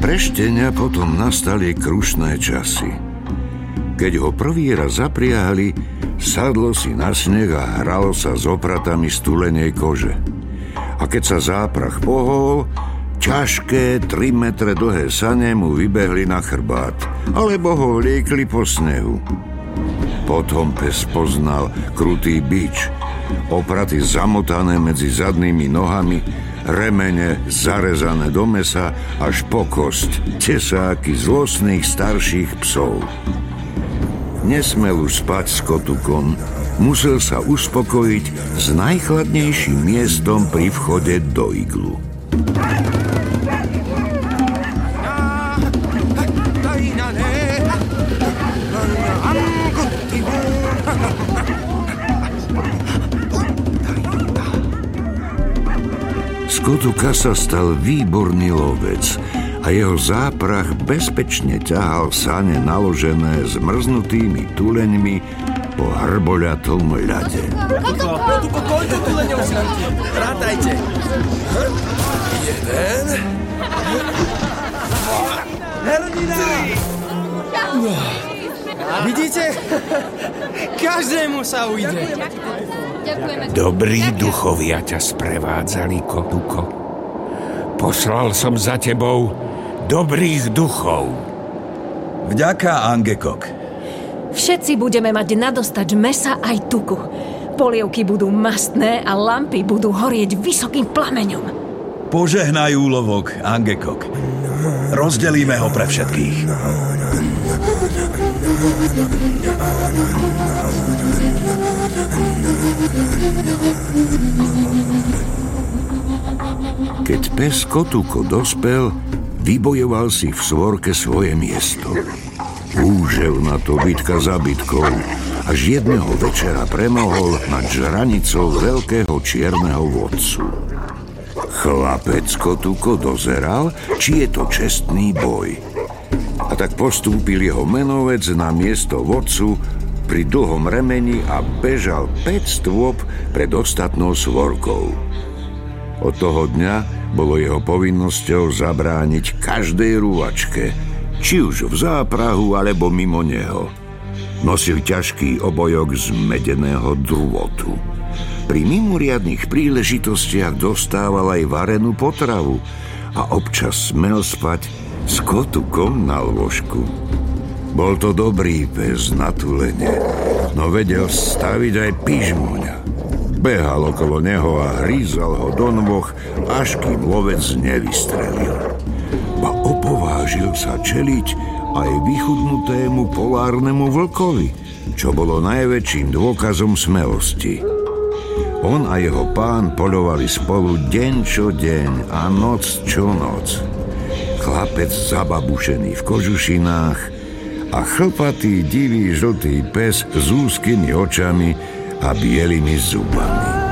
Pre Šteňa potom nastali krušné časy. Keď ho prvý raz zapriahli, sadlo si na sneh a hralo sa s opratami z tulenej kože. A keď sa záprach pohol, ťažké 3 metre dlhé sane mu vybehli na chrbát, alebo ho vliekli po snehu. Potom pes poznal krutý bič, opraty zamotané medzi zadnými nohami, remene zarezané do mesa až po kosť, tesáky zlostných starších psov. Nesmel už spať s Kotukom, musel sa uspokojiť s najchladnejším miestom pri vchode do iglu. Z Kotuka sa stal výborný lovec a jeho záprach bezpečne ťahal sane naložené zmrznutými tuleňmi po hrboľatom ľade. Kotuko, koľko tuleňov si nájde? Rátajte. 1, 2, Hernina! Vidíte? Každému sa ujde. Dobrí duchovia ťa sprevádzali, Kotuko. Poslal som za tebou dobrých duchov. Vďaka, Angekok. Všetci budeme mať nadostač mesa aj tuku. Polievky budú mastné a lampy budú horieť vysokým plameňom. Požehnaj úlovok, Angekok. Rozdelíme ho pre všetkých. Keď pes Kotuko dospel, vybojoval si v svorke svoje miesto. Úžel na to bitka za bitkou, až jedného večera premohol nad žranicou veľkého čierneho vodcu. Chlapec Kotuko dozeral, či je to čestný boj. A tak postúpil jeho menovec na miesto vodcu pri dlhom remeni a bežal 5 stôp pred ostatnou svorkou. Od toho dňa bolo jeho povinnosťou zabrániť každej rúvačke, či už v záprahu alebo mimo neho. Nosil ťažký obojok z medeného drôtu. Pri mimoriadnych príležitostiach dostával aj varenú potravu a občas smel spať s Kotukom na lôžku. Bol to dobrý pes na tulene, no vedel staviť aj pižmoňa. Behal okolo neho a hrízal ho do nôh, až kým lovec nevystrelil. Ba opovážil sa čeliť aj vychudnutému polárnemu vlkovi, čo bolo najväčším dôkazom smelosti. On a jeho pán poľovali spolu deň čo deň a noc čo noc. Chlapec zababušený v kožušinách a chlpatý divý žltý pes s úzkymi očami a bielými zubami.